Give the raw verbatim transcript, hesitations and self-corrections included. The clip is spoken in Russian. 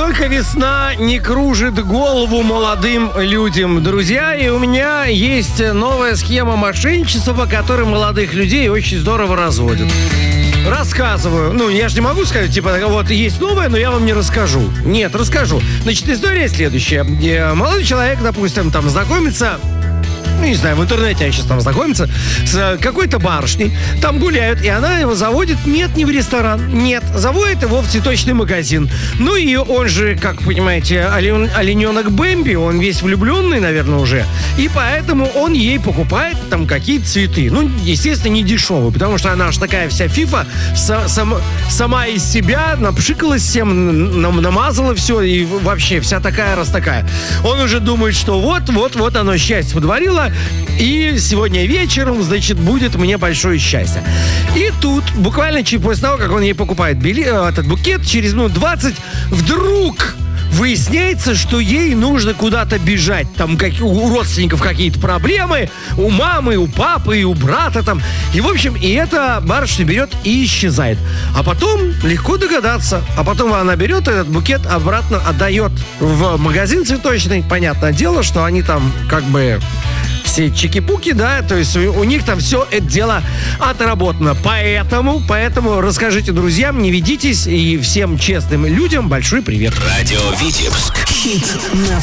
только весна не кружит голову молодым людям, друзья. И у меня есть новая схема мошенничества, по которой молодых людей очень здорово разводят. Рассказываю. Ну, я же не могу сказать, типа, вот есть новое, но я вам не расскажу. Нет, расскажу. Значит, история следующая. Молодой человек, допустим, там знакомится... Ну, не знаю, в интернете они сейчас там знакомятся с какой-то барышней, там гуляют, и она его заводит, нет, не в ресторан, нет, заводит его в цветочный магазин. Ну и он же, как понимаете, олен, олененок Бэмби, он весь влюбленный, наверное, уже, и поэтому он ей покупает там какие-то цветы. Ну, естественно, не дешевые, потому что она аж такая вся фифа, са, сам, сама из себя напшикалась всем, нам, намазала все, и вообще вся такая раз такая. Он уже думает, что вот-вот-вот оно счастье подарило. И сегодня вечером, значит, будет мне большое счастье. И тут, буквально чуть после того, как он ей покупает билет, этот букет, через минут двадцать вдруг выясняется, что ей нужно куда-то бежать. Там как, у родственников какие-то проблемы, у мамы, у папы, и у брата там. И, в общем, и эта барышня берет и исчезает. А потом легко догадаться. А потом она берет этот букет, обратно отдает в магазин цветочный. Понятное дело, что они там как бы... все чики-пуки, да, то есть у, у них там все это дело отработано. Поэтому, поэтому расскажите друзьям, не ведитесь, и всем честным людям большой привет. Радио Витебск. Хит на